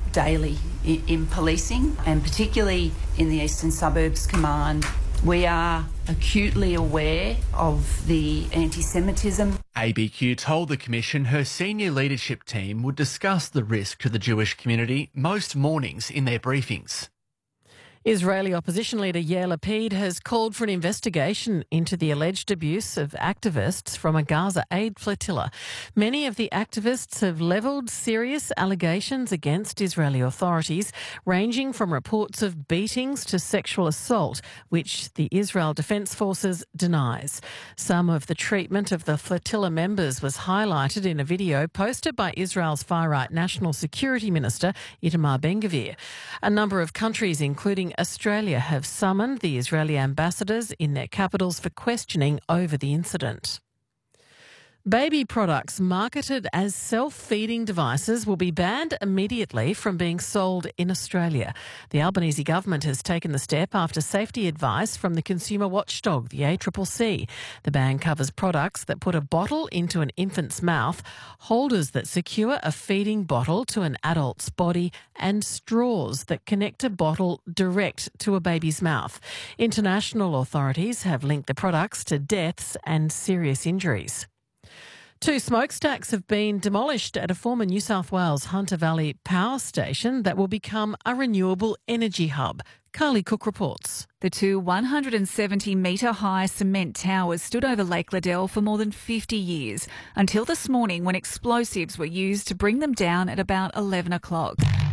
daily in policing, and particularly in the Eastern Suburbs Command. We are acutely aware of the anti-Semitism. ABQ told the Commission her senior leadership team would discuss the risk to the Jewish community most mornings in their briefings. Israeli opposition leader Yair Lapid has called for an investigation into the alleged abuse of activists from a Gaza aid flotilla. Many of the activists have levelled serious allegations against Israeli authorities, ranging from reports of beatings to sexual assault, which the Israel Defence Forces denies. Some of the treatment of the flotilla members was highlighted in a video posted by Israel's far-right National Security Minister Itamar Ben-Gvir. A number of countries, including Australia, have summoned the Israeli ambassadors in their capitals for questioning over the incident. Baby products marketed as self-feeding devices will be banned immediately from being sold in Australia. The Albanese government has taken the step after safety advice from the consumer watchdog, the ACCC. The ban covers products that put a bottle into an infant's mouth, holders that secure a feeding bottle to an adult's body, and straws that connect a bottle direct to a baby's mouth. International authorities have linked the products to deaths and serious injuries. 2 smokestacks have been demolished at a former New South Wales Hunter Valley power station that will become a renewable energy hub. Carly Cook reports. The 2 170-metre-high cement towers stood over Lake Liddell for more than 50 years, until this morning when explosives were used to bring them down at about 11 o'clock.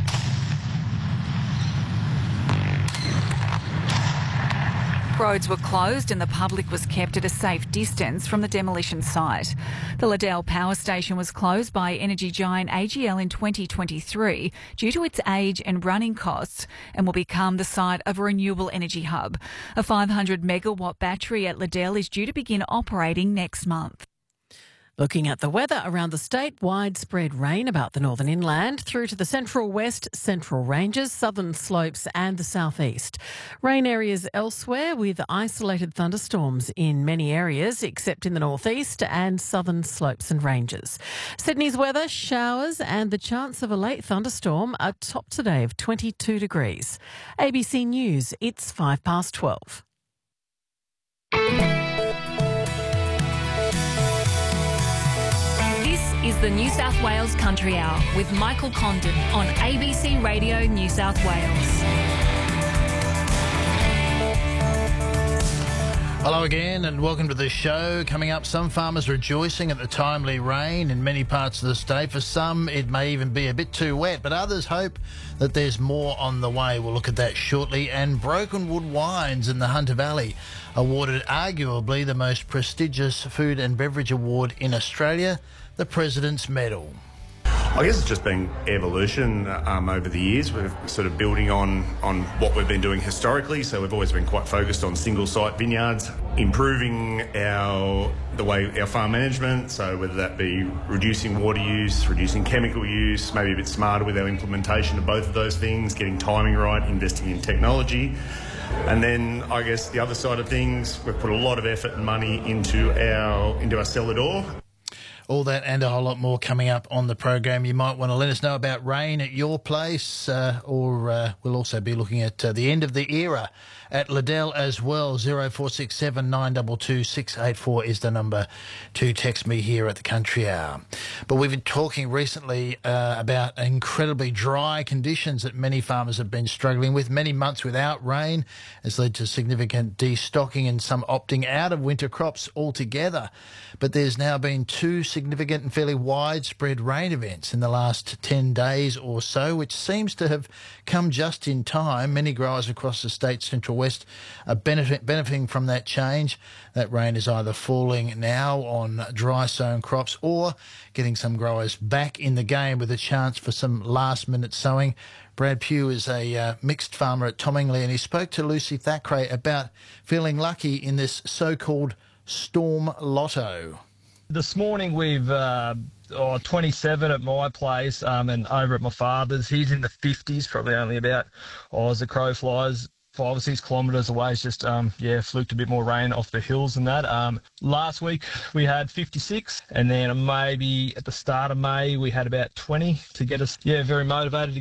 Roads were closed and the public was kept at a safe distance from the demolition site. The Liddell power station was closed by energy giant AGL in 2023 due to its age and running costs, and will become the site of a renewable energy hub. A 500 megawatt battery at Liddell is due to begin operating next month. Looking at the weather around the state, widespread rain about the northern inland through to the central west, central ranges, southern slopes and the southeast. Rain areas elsewhere with isolated thunderstorms in many areas except in the northeast and southern slopes and ranges. Sydney's weather, showers and the chance of a late thunderstorm, a top today of 22 degrees. ABC News, it's 12:05. Is the New South Wales Country Hour with Michael Condon on ABC Radio New South Wales. Hello again and welcome to the show. Coming up, some farmers rejoicing at the timely rain in many parts of the state. For some, it may even be a bit too wet, but others hope that there's more on the way. We'll look at that shortly. And Broken Wood Wines in the Hunter Valley awarded arguably the most prestigious food and beverage award in Australia, the President's Medal. I guess it's just been evolution over the years. We're sort of building on what we've been doing historically. So we've always been quite focused on single site vineyards, improving the way our farm management. So whether that be reducing water use, reducing chemical use, maybe a bit smarter with our implementation of both of those things, getting timing right, investing in technology. And then I guess the other side of things, we've put a lot of effort and money into our cellar door. All that and a whole lot more coming up on the program. You might want to let us know about rain at your place, or we'll also be looking at the end of the era at Liddell as well. 0467 922 684 is the number to text me here at the Country Hour. But we've been talking recently about incredibly dry conditions that many farmers have been struggling with. Many months without rain has led to significant destocking and some opting out of winter crops altogether. But there's now been 2 significant and fairly widespread rain events in the last 10 days or so, which seems to have come just in time. Many growers across the state's central west are benefiting from that change. That rain is either falling now on dry sown crops or getting some growers back in the game with a chance for some last-minute sowing. Brad Pugh is a mixed farmer at Tomingley, and he spoke to Lucy Thackeray about feeling lucky in this so-called storm lotto. This morning we've 27 at my place and over at my father's. He's in the 50s, probably only about, as the crow flies, 5 or 6 kilometres away. It's just, fluked a bit more rain off the hills and that. Last week we had 56, and then maybe at the start of May we had about 20 to get us, very motivated